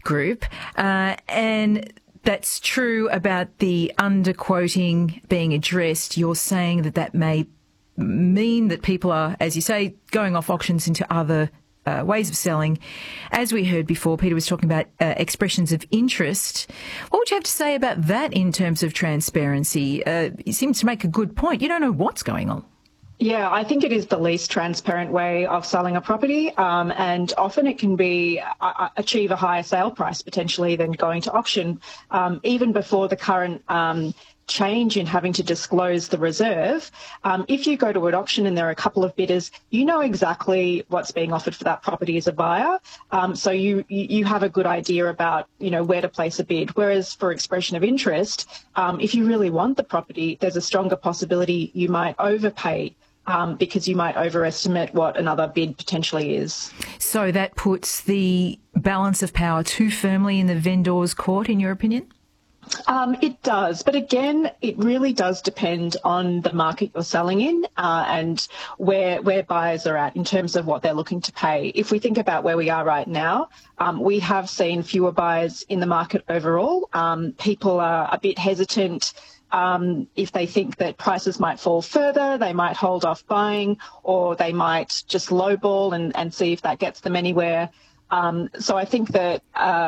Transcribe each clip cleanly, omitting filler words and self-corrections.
group, and that's true about the underquoting being addressed. You're saying that may mean that people are, as you say, going off auctions into other ways of selling. As we heard before, Peter was talking about expressions of interest. What would you have to say about that in terms of transparency? It seems to make a good point. You don't know what's going on. Yeah, I think it is the least transparent way of selling a property, and often it can be achieve a higher sale price potentially than going to auction, even before the current change in having to disclose the reserve. If you go to an auction and there are a couple of bidders, you know exactly what's being offered for that property as a buyer, so you have a good idea about where to place a bid. Whereas for expression of interest, if you really want the property, there's a stronger possibility you might overpay. Because you might overestimate what another bid potentially is. So that puts the balance of power too firmly in the vendor's court, in your opinion? It does. But again, it really does depend on the market you're selling in and where buyers are at in terms of what they're looking to pay. If we think about where we are right now, we have seen fewer buyers in the market overall. People are a bit hesitant. If they think that prices might fall further, they might hold off buying, or they might just lowball and see if that gets them anywhere. So I think that,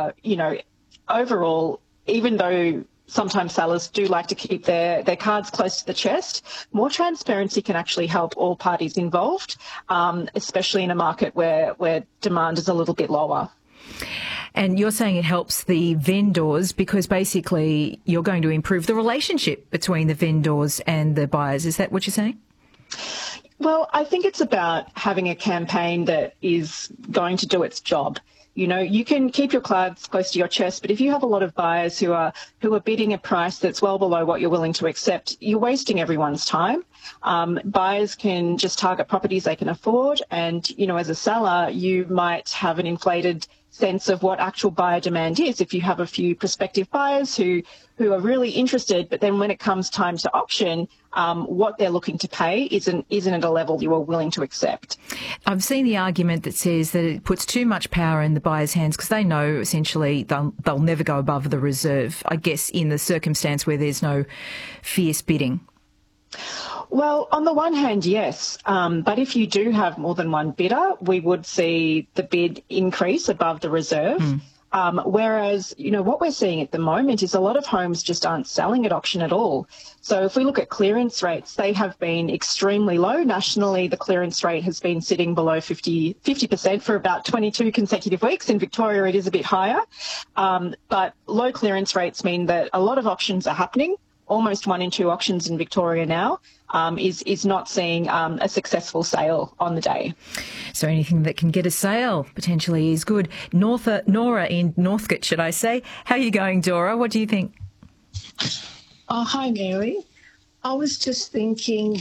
overall, even though sometimes sellers do like to keep their cards close to the chest, more transparency can actually help all parties involved, especially in a market where demand is a little bit lower. And you're saying it helps the vendors because basically you're going to improve the relationship between the vendors and the buyers. Is that what you're saying? Well, I think it's about having a campaign that is going to do its job. You can keep your cards close to your chest, but if you have a lot of buyers who are bidding a price that's well below what you're willing to accept, you're wasting everyone's time. Buyers can just target properties they can afford, and as a seller, you might have an inflated sense of what actual buyer demand is if you have a few prospective buyers who are really interested, but then when it comes time to auction, what they're looking to pay isn't at a level you are willing to accept. I've seen the argument that says that it puts too much power in the buyer's hands because they know essentially they'll never go above the reserve, I guess, in the circumstance where there's no fierce bidding. Well, on the one hand, yes. But if you do have more than one bidder, we would see the bid increase above the reserve. Whereas, what we're seeing at the moment is a lot of homes just aren't selling at auction at all. So if we look at clearance rates, they have been extremely low. Nationally, the clearance rate has been sitting below 50% for about 22 consecutive weeks. In Victoria, it is a bit higher. But low clearance rates mean that a lot of auctions are happening. Almost 1 in 2 auctions in Victoria now is not seeing a successful sale on the day. So anything that can get a sale potentially is good. Nora in Northcote, should I say. How are you going, Dora? What do you think? Oh, hi, Mary. I was just thinking,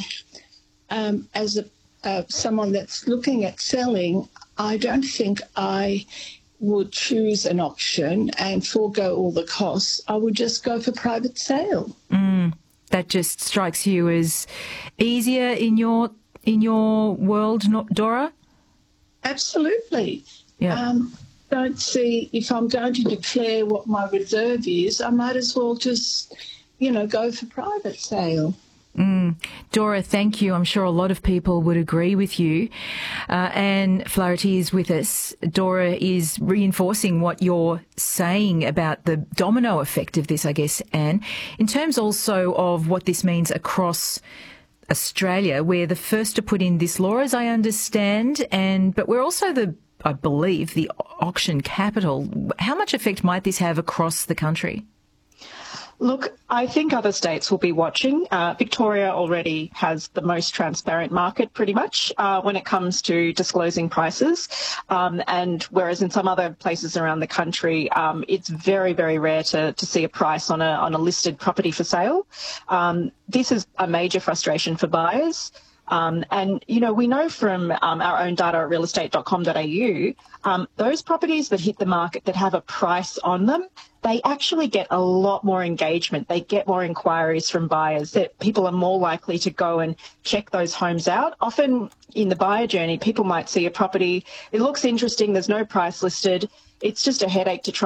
as someone that's looking at selling, I don't think I would choose an auction and forego all the costs. I would just go for private sale. That just strikes you as easier in your world, Dora? Absolutely. Yeah. Don't see if I'm going to declare what my reserve is, I might as well just, go for private sale. Dora, thank you. I'm sure a lot of people would agree with you. Anne Flaherty is with us. Dora is reinforcing what you're saying about the domino effect of this, I guess, Anne. In terms also of what this means across Australia, we're the first to put in this law, as I understand, but we're also I believe, the auction capital. How much effect might this have across the country? Look, I think other states will be watching. Victoria already has the most transparent market pretty much when it comes to disclosing prices. And whereas in some other places around the country, it's very, very rare to see a price on a listed property for sale. This is a major frustration for buyers. And, we know from our own data at realestate.com.au, those properties that hit the market that have a price on them, they actually get a lot more engagement. They get more inquiries from buyers. That people are more likely to go and check those homes out. Often in the buyer journey, people might see a property, it looks interesting, there's no price listed. It's just a headache to try